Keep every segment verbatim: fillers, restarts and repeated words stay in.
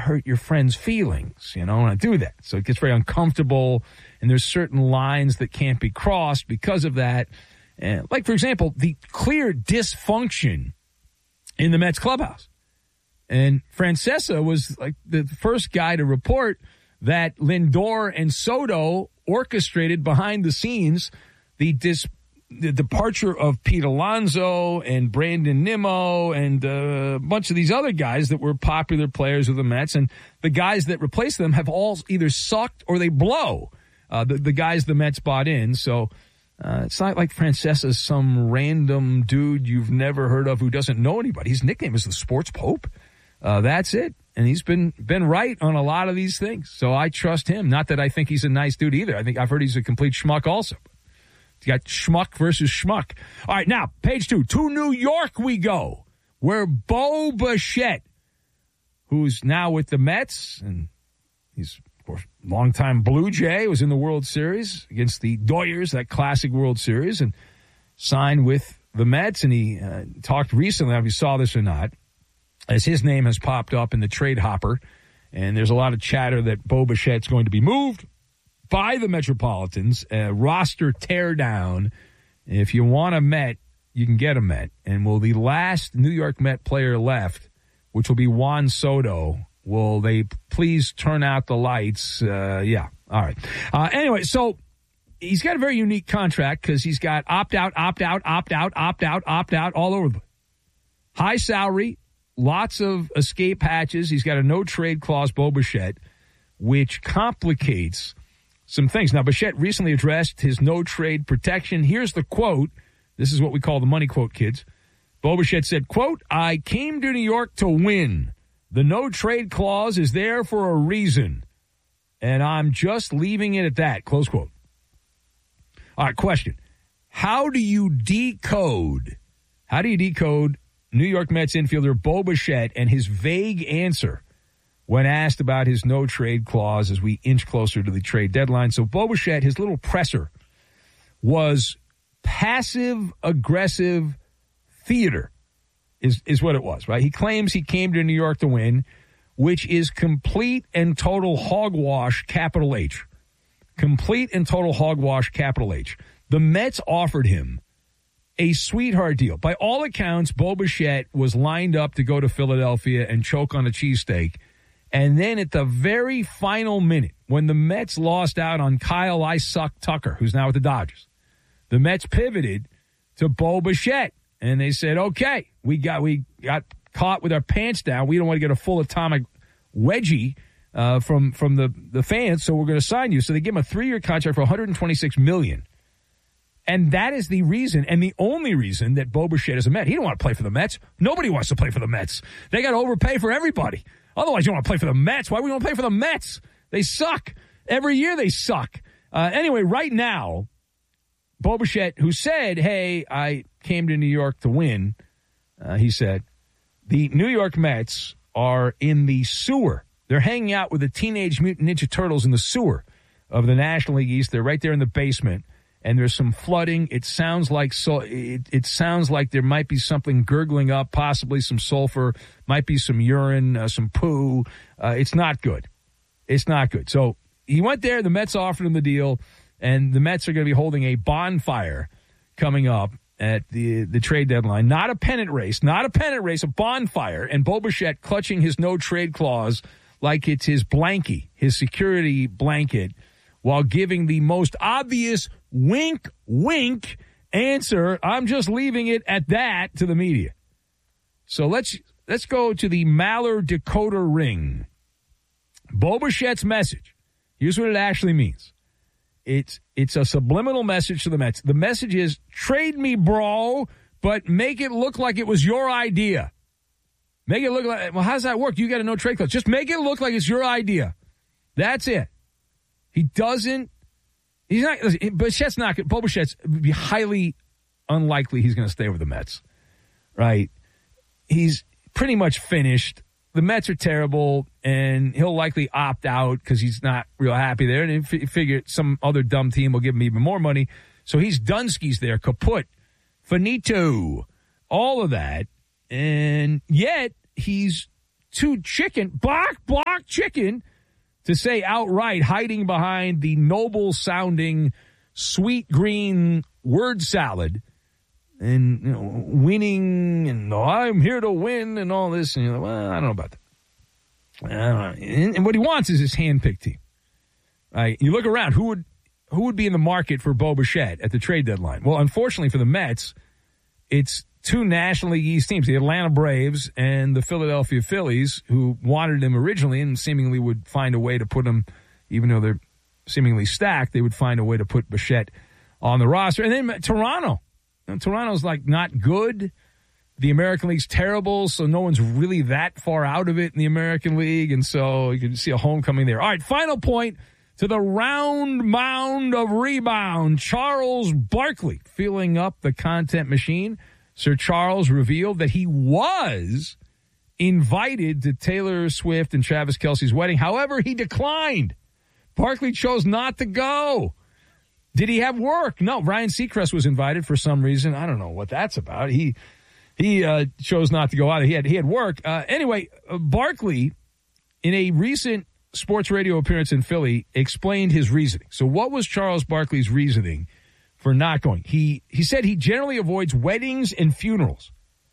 hurt your friend's feelings. You don't want to do that. So it gets very uncomfortable, and there's certain lines that can't be crossed because of that. And like, for example, the clear dysfunction in the Mets clubhouse. And Francesa was like the first guy to report that Lindor and Soto orchestrated behind the scenes the dis- the departure of Pete Alonso and Brandon Nimmo and uh, a bunch of these other guys that were popular players of the Mets. And the guys that replaced them have all either sucked or they blow, uh, the, the guys the Mets bought in. So uh, it's not like Francesa's some random dude you've never heard of who doesn't know anybody. His nickname is the Sports Pope. Uh, that's it. And he's been been right on a lot of these things. So I trust him. Not that I think he's a nice dude either. I think I've heard he's a complete schmuck also. You got schmuck versus schmuck. All right, now, page two. To New York we go, where Bo Bichette, who's now with the Mets, and he's, of course, longtime Blue Jay, was in the World Series against the Doyers, that classic World Series, and signed with the Mets. And he uh, talked recently, I don't know if you saw this or not, as his name has popped up in the trade hopper, and there's a lot of chatter that Bo Bichette's going to be moved by the Metropolitans, a roster teardown. If you want a Met, you can get a Met. And will the last New York Met player left, which will be Juan Soto, will they please turn out the lights? Uh, yeah. All right. Uh, anyway, so he's got a very unique contract because he's got opt-out, opt-out, opt-out, opt-out, opt-out all over the place. High salary, lots of escape hatches. He's got a no-trade clause, Bo Bichette, which complicates some things. Now, Bichette recently addressed his no-trade protection. Here's the quote. This is what we call the money quote, kids. Bo Bichette said, quote, I came to New York to win. The no-trade clause is there for a reason, and I'm just leaving it at that, close quote. All right, question. How do you decode, how do you decode New York Mets infielder Bo Bichette and his vague answer when asked about his no-trade clause as we inch closer to the trade deadline? So Bo Bichette, his little presser, was passive-aggressive theater is, is what it was, right? He claims he came to New York to win, which is complete and total hogwash, capital H. Complete and total hogwash, capital H. The Mets offered him a sweetheart deal. By all accounts, Bo Bichette was lined up to go to Philadelphia and choke on a cheesesteak. And then at the very final minute, when the Mets lost out on Kyle I Suck Tucker, who's now with the Dodgers, the Mets pivoted to Bo Bichette. And they said, okay, we got we got caught with our pants down. We don't want to get a full atomic wedgie uh, from, from the, the fans, so we're going to sign you. So they give him a three-year contract for one hundred twenty-six million dollars. And that is the reason, and the only reason, that Bo Bichette is a Met. He don't want to play for the Mets. Nobody wants to play for the Mets. They got to overpay for everybody. Otherwise, you don't want to play for the Mets. Why would you want to play for the Mets? They suck. Every year they suck. Uh, anyway, right now, Bo Bichette, who said, hey, I came to New York to win, uh, he said, the New York Mets are in the sewer. They're hanging out with the Teenage Mutant Ninja Turtles in the sewer of the National League East. They're right there in the basement. And there's some flooding. It sounds like so. It, it sounds like there might be something gurgling up, possibly some sulfur, might be some urine, uh, some poo. Uh, it's not good. It's not good. So he went there. The Mets offered him the deal, and the Mets are going to be holding a bonfire coming up at the the trade deadline. Not a pennant race, not a pennant race, a bonfire. And Bo Bichette clutching his no trade clause like it's his blankie, his security blanket, while giving the most obvious wink, wink answer, I'm just leaving it at that, to the media. So let's let's go to the Maller decoder ring. Bo Bichette's message. Here's what it actually means. It's it's a subliminal message to the Mets. The message is, trade me, bro, but make it look like it was your idea. Make it look like, well, how does that work? You got a no trade clause. Just make it look like it's your idea. That's it. He doesn't, he's not, Bichette's not, Bo Bichette's be highly unlikely he's going to stay with the Mets, right? He's pretty much finished. The Mets are terrible, and he'll likely opt out because he's not real happy there. And he figured some other dumb team will give him even more money. So he's Dunski's there, kaput, finito, all of that. And yet he's too chicken, block, block chicken, to say outright, hiding behind the noble-sounding, sweet green word salad and, you know, winning and oh, I'm here to win and all this. And you're like, well, I don't know about that. I don't know. And, and what he wants is his hand-picked team. Right? You look around, who would who would be in the market for Bo Bichette at the trade deadline? Well, unfortunately for the Mets, it's two National League East teams, the Atlanta Braves and the Philadelphia Phillies, who wanted him originally and seemingly would find a way to put him, even though they're seemingly stacked, they would find a way to put Bichette on the roster. And then Toronto. And Toronto's like not good. The American League's terrible, so no one's really that far out of it in the American League, and so you can see a homecoming there. All right, final point to the round mound of rebound. Charles Barkley filling up the content machine. Sir Charles revealed that he was invited to Taylor Swift and Travis Kelce's wedding. However, he declined. Barkley chose not to go. Did he have work? No, Ryan Seacrest was invited for some reason. I don't know what that's about. He he uh, chose not to go out. He had he had work. Uh, anyway, uh, Barkley, in a recent sports radio appearance in Philly, explained his reasoning. So what was Charles Barkley's reasoning for not going? He he said he generally avoids weddings and funerals.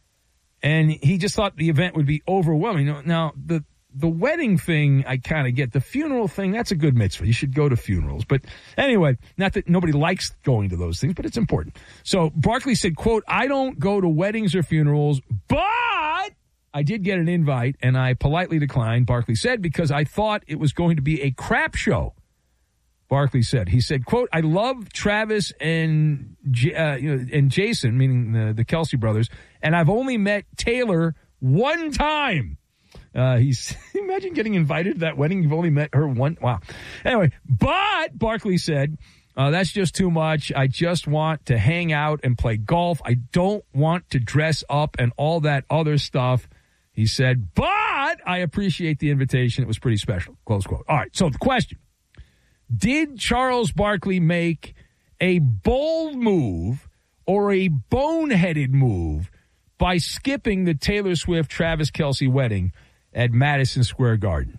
And he just thought the event would be overwhelming. Now, the the wedding thing, I kind of get. The funeral thing, that's a good mitzvah. You should go to funerals. But anyway, not that nobody likes going to those things, but it's important. So Barkley said, quote, I don't go to weddings or funerals, but I did get an invite, and I politely declined, Barkley said, because I thought it was going to be a crap show. Barkley said. He said, quote, I love Travis and J- uh, you know, and Jason, meaning the, the Kelce brothers, and I've only met Taylor one time. Uh, he's imagine getting invited to that wedding. You've only met her one. Wow. Anyway, but Barkley said, uh, that's just too much. I just want to hang out and play golf. I don't want to dress up and all that other stuff. He said, but I appreciate the invitation. It was pretty special. Close quote. All right. So the question, did Charles Barkley make a bold move or a boneheaded move by skipping the Taylor Swift-Travis Kelce wedding at Madison Square Garden?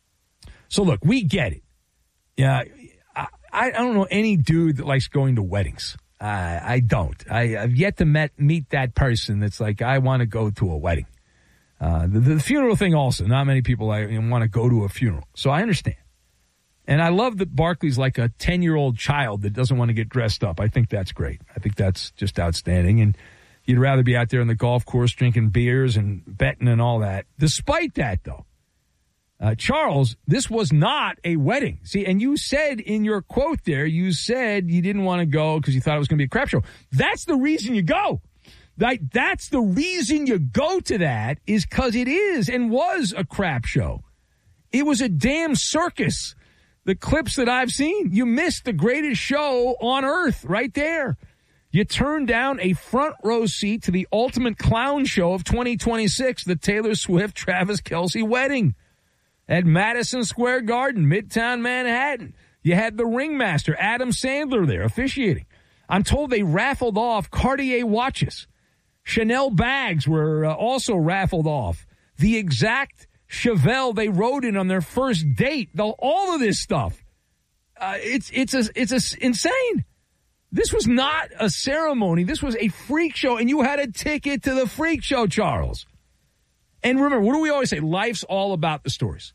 So, look, we get it. Yeah, I, I don't know any dude that likes going to weddings. Uh, I don't. I, I've yet to met, meet that person that's like, I want to go to a wedding. Uh, the, the funeral thing also, not many people I, you know, want to go to a funeral. So I understand. And I love that Barkley's like a ten-year-old child that doesn't want to get dressed up. I think that's great. I think that's just outstanding. And you'd rather be out there on the golf course drinking beers and betting and all that. Despite that, though, uh, Charles, this was not a wedding. See, and you said in your quote there, you said you didn't want to go because you thought it was going to be a crap show. That's the reason you go. That, that's the reason you go to that, is because it is and was a crap show. It was a damn circus. The clips that I've seen, you missed the greatest show on earth right there. You turned down a front row seat to the ultimate clown show of twenty twenty-six, the Taylor Swift-Travis Kelce wedding at Madison Square Garden, Midtown Manhattan. You had the ringmaster, Adam Sandler, there officiating. I'm told they raffled off Cartier watches. Chanel bags were uh, also raffled off. The exact Chevelle they rode in on their first date. The, all of this stuff. Uh, it's it's a, it's a, insane. This was not a ceremony. This was a freak show, and you had a ticket to the freak show, Charles. And remember, what do we always say? Life's all about the stories.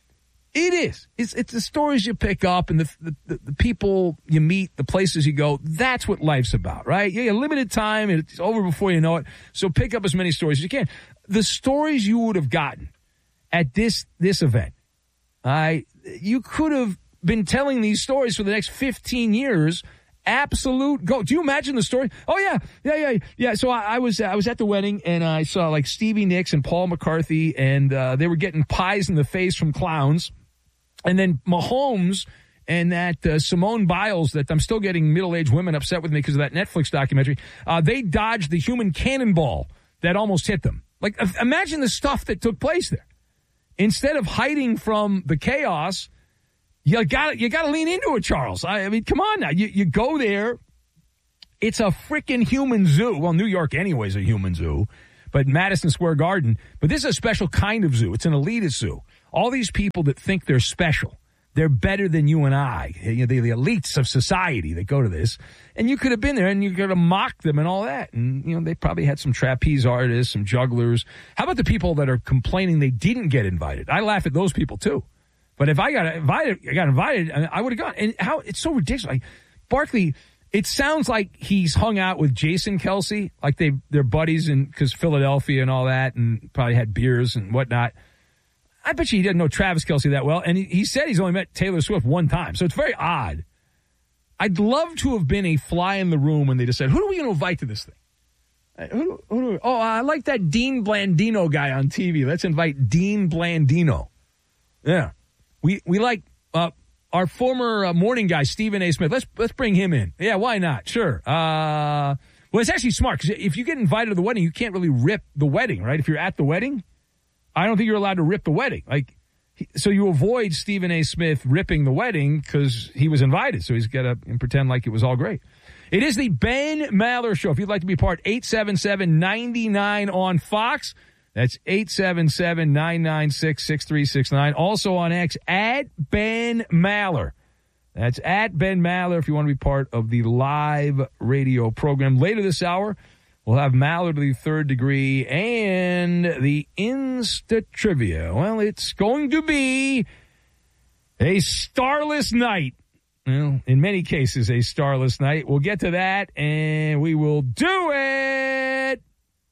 It is. It's, it's the stories you pick up and the, the the people you meet, the places you go. That's what life's about, right? You have limited time, and it's over before you know it. So pick up as many stories as you can. The stories you would have gotten at this this event, I you could have been telling these stories for the next fifteen years. Absolute go. Do you imagine the story? Oh yeah, yeah, yeah, yeah. So I, I was I was at the wedding, and I saw like Stevie Nicks and Paul McCarthy, and uh, they were getting pies in the face from clowns, and then Mahomes and that uh, Simone Biles, that I'm still getting middle-aged women upset with me because of that Netflix documentary. Uh, they dodged the human cannonball that almost hit them. Like, imagine the stuff that took place there. Instead of hiding from the chaos, you got you got to lean into it, Charles. I, I mean, come on now. You you go there. It's a freaking human zoo. Well, New York anyway is a human zoo, but Madison Square Garden. But this is a special kind of zoo. It's an elitist zoo. All these people that think they're special. They're better than you and I. You know, the, the elites of society that go to this. And you could have been there and you could have mocked them and all that. And, you know, they probably had some trapeze artists, some jugglers. How about the people that are complaining they didn't get invited? I laugh at those people, too. But if I got invited, I got invited, I would have gone. And how it's so ridiculous. Like, Barkley, it sounds like he's hung out with Jason Kelce, like they, they're buddies and because Philadelphia and all that, and probably had beers and whatnot. I bet you he doesn't know Travis Kelce that well. And he, he said he's only met Taylor Swift one time. So it's very odd. I'd love to have been a fly in the room when they just said, who are we going to invite to this thing? Who, who do we, oh, I like that Dean Blandino guy on T V. Let's invite Dean Blandino. Yeah. We we like uh, our former uh, morning guy, Stephen A. Smith. Let's let's bring him in. Yeah, why not? Sure. Uh, well, it's actually smart because if you get invited to the wedding, you can't really rip the wedding, right? If you're at the wedding, I don't think you're allowed to rip the wedding. Like, so you avoid Stephen A. Smith ripping the wedding because he was invited. So he's got to pretend like it was all great. It is the Ben Maller Show. If you'd like to be part, eight seven seven, nine nine on Fox. That's eight seven seven, nine nine six, six three six nine. Also on X, at Ben Maller. That's at Ben Maller if you want to be part of the live radio program. Later this hour, we'll have Maller to the third degree and the Insta Trivia. Well, it's going to be a starless night. Well, in many cases, a starless night. We'll get to that, and we will do it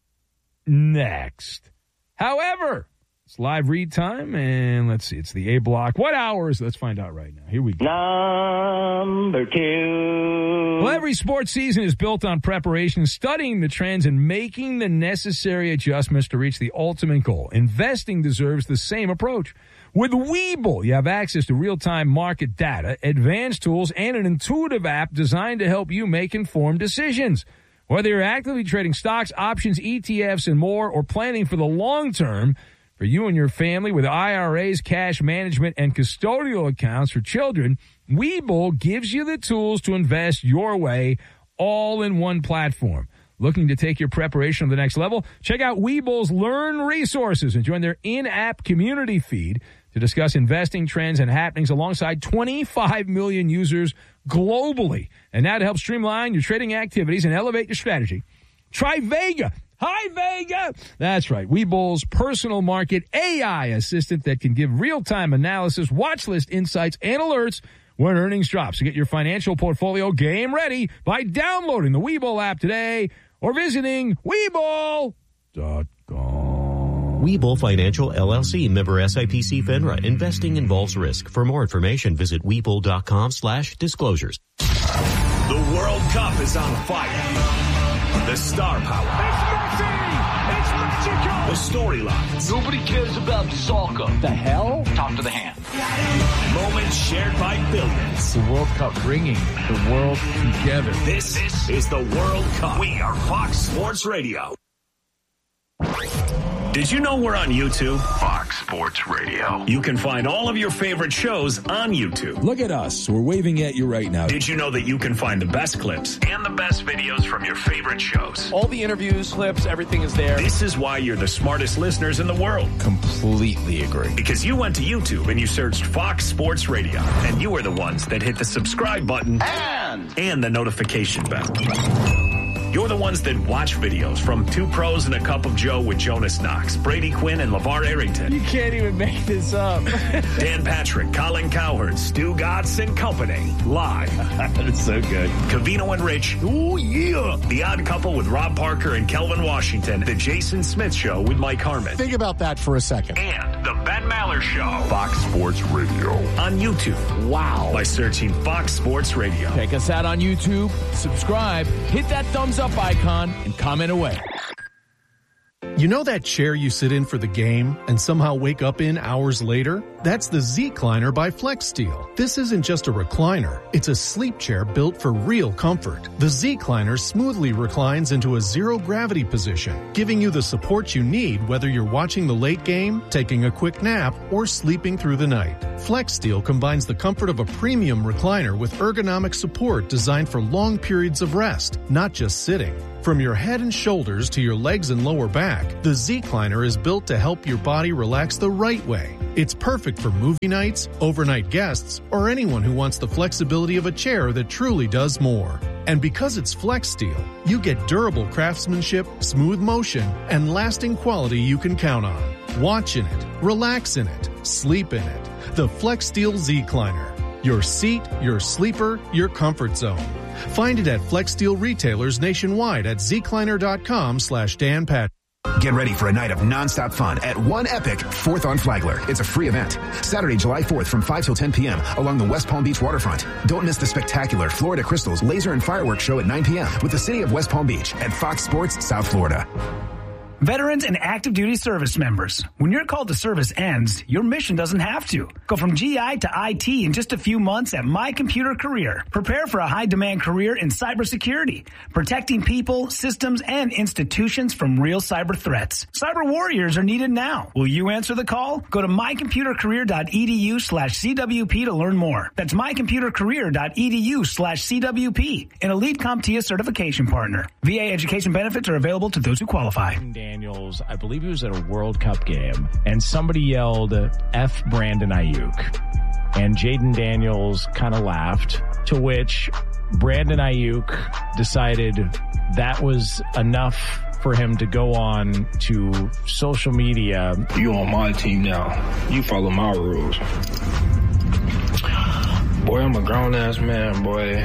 next. However, it's live read time, and let's see, it's the A block. What hours? Let's find out right now. Here we go. Number two. Well, every sports season is built on preparation, studying the trends, and making the necessary adjustments to reach the ultimate goal. Investing deserves the same approach. With Webull, you have access to real-time market data, advanced tools, and an intuitive app designed to help you make informed decisions. Whether you're actively trading stocks, options, E T Fs, and more, or planning for the long term, for you and your family with I R As, cash management, and custodial accounts for children, Webull gives you the tools to invest your way, all in one platform. Looking to take your preparation to the next level? Check out Webull's Learn resources and join their in-app community feed to discuss investing trends and happenings alongside twenty-five million users globally. And now to help streamline your trading activities and elevate your strategy, try Vega. Hi, Vega. That's right. Webull's personal market A I assistant that can give real-time analysis, watch list insights, and alerts when earnings drop. So get your financial portfolio game ready by downloading the Webull app today or visiting Webull dot com. Webull Financial, L L C, member S I P C FINRA. Investing involves risk. For more information, visit Webull dot com slash disclosures. The World Cup is on fire. The star power. It's Messi! It's Mexico! The storylines. Nobody cares about soccer. The hell? Talk to the hand. Moments shared by billions. The World Cup bringing the world together. This, this is the World Cup. We are Fox Sports Radio. Did you know we're on YouTube? Fox Sports Radio. You can find all of your favorite shows on YouTube. Look at us. We're waving at you right now. Did you know that you can find the best clips and the best videos from your favorite shows? All the interviews, clips, everything is there. This is why you're the smartest listeners in the world. Completely agree. Because you went to YouTube and you searched Fox Sports Radio, and you were the ones that hit the subscribe button And, and the notification bell. You're the ones that watch videos from Two Pros and a Cup of Joe with Jonas Knox, Brady Quinn, and LeVar Arrington. You can't even make this up. Dan Patrick, Colin Cowherd, Stu Gatz, and company. Live. That's so good. Covino and Rich. Oh, yeah. The Odd Couple with Rob Parker and Kelvin Washington. The Jason Smith Show with Mike Harmon. Think about that for a second. And The Ben Maller Show. Fox Sports Radio. On YouTube. Wow. By searching Fox Sports Radio. Check us out on YouTube. Subscribe. Hit that thumbs up icon and comment away. You know that chair you sit in for the game and somehow wake up in hours later? That's the Z-Cliner by FlexSteel. This isn't just a recliner. It's a sleep chair built for real comfort. The Z-Cliner smoothly reclines into a zero-gravity position, giving you the support you need whether you're watching the late game, taking a quick nap, or sleeping through the night. FlexSteel combines the comfort of a premium recliner with ergonomic support designed for long periods of rest, not just sitting. From your head and shoulders to your legs and lower back, the Zecliner is built to help your body relax the right way. It's perfect for movie nights, overnight guests, or anyone who wants the flexibility of a chair that truly does more. And because it's Flex Steel, you get durable craftsmanship, smooth motion, and lasting quality you can count on. Watch in it, relax in it, sleep in it. The Flex Steel Zecliner. Your seat, your sleeper, your comfort zone. Find it at Flex Steel retailers nationwide at zecliner.com slash Dan Pat. Get ready for a night of nonstop fun at One Epic fourth on Flagler. It's a free event. Saturday, July fourth from five till ten p.m. along the West Palm Beach waterfront. Don't miss the spectacular Florida Crystals Laser and Fireworks Show at nine p.m. with the city of West Palm Beach at Fox Sports South Florida. Veterans and active duty service members, when your call to service ends, your mission doesn't have to. Go from G I to I T in just a few months at My Computer Career. Prepare for a high-demand career in cybersecurity, protecting people, systems, and institutions from real cyber threats. Cyber warriors are needed now. Will you answer the call? Go to mycomputercareer.edu slash CWP to learn more. That's mycomputercareer.edu slash CWP, an Elite CompTIA certification partner. V A education benefits are available to those who qualify. Daniels, I believe he was at a World Cup game, and somebody yelled, F Brandon Ayuk. And Jaden Daniels kind of laughed, to which Brandon Ayuk decided that was enough for him to go on to social media. You on my team now. You follow my rules. Boy, I'm a grown-ass man, boy.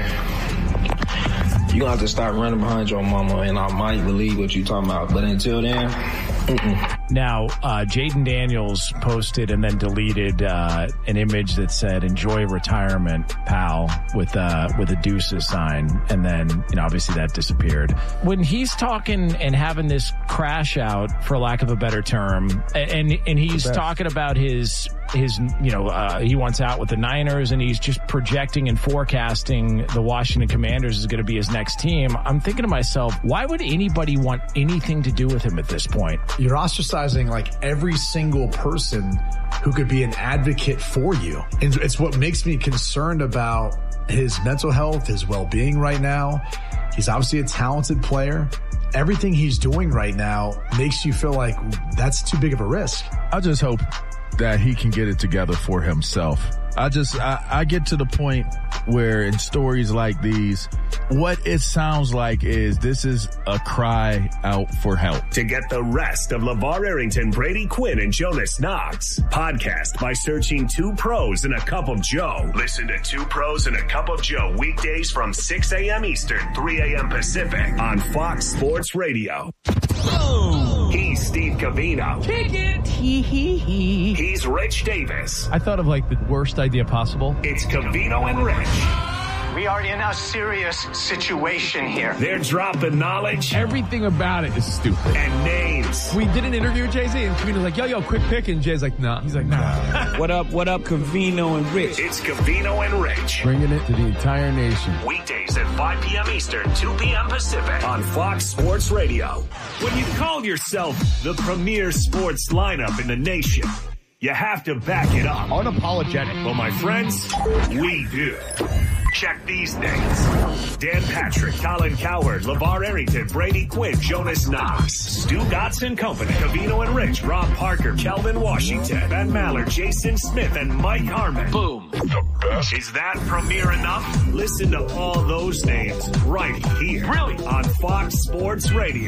You gonna have to stop running behind your mama, and I might believe what you talking about. But until then, mm-mm. Now, uh, Jaden Daniels posted and then deleted uh, an image that said, enjoy retirement, pal, with, uh, with a deuces sign. And then, you know, obviously that disappeared. When he's talking and having this crash out, for lack of a better term, and, and he's talking about his, his, you know, uh, he wants out with the Niners, and he's just projecting and forecasting the Washington Commanders is going to be his next team. I'm thinking to myself, why would anybody want anything to do with him at this point? You're ostracizing like every single person who could be an advocate for you. And it's what makes me concerned about his mental health, his well-being right now. He's obviously a talented player. Everything he's doing right now makes you feel like that's too big of a risk. I just hope that he can get it together for himself. I just, I, I get to the point where in stories like these, what it sounds like is this is a cry out for help. To get the rest of LeVar Arrington, Brady Quinn, and Jonas Knox, podcast by searching Two Pros and a Cup of Joe. Listen to Two Pros and a Cup of Joe weekdays from six a.m. Eastern, three a.m. Pacific on Fox Sports Radio. Oh. He's Steve Covino. Kick it. Hee hee hee. He's Rich Davis. I thought of like the worst idea possible. It's Covino and Rich. We are in a serious situation here. They're dropping knowledge. Everything about it is stupid. And names. We did an interview with Jay-Z, and Covino's like, yo, yo, quick pick. And Jay's like, nah. He's like, nah. What up, what up, Covino and Rich? It's Covino and Rich. Bringing it to the entire nation. Weekdays at five p.m. Eastern, two p.m. Pacific on Fox Sports Radio. When you call yourself the premier sports lineup in the nation, you have to back it up. Unapologetic. Well, my friends, we do. Check these names. Dan Patrick, Colin Cowherd, LeVar Arrington, Brady Quinn, Jonas Knox, Stu Gotson Company, Covino and Rich, Rob Parker, Kelvin Washington, Ben Maller, Jason Smith, and Mike Harmon. Boom. The best. Is that premiere enough? Listen to all those names right here. Really? On Fox Sports Radio.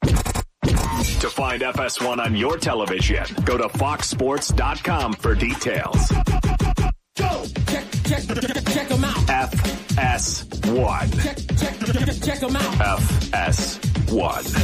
To find F S one on your television, go to fox sports dot com for details. Go! Check, check, check, check them out. F S one. Check, check, check them out. F S one.